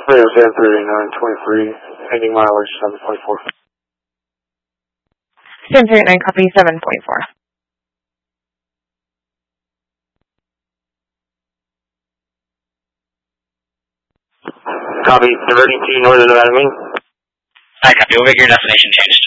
Rio 739, 23, ending mileage 7.4. 739, copy 7.4. Copy, diverting to Northern Nevada Main. Hi, copy. We'll make your destination change.